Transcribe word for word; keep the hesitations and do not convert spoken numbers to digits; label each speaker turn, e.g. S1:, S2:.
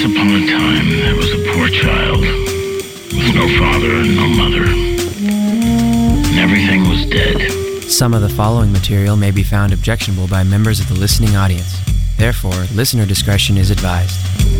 S1: Once upon a time, there was a poor child with no father and no mother, and everything was dead.
S2: Some of the following material may be found objectionable by members of the listening audience. Therefore, listener discretion is advised.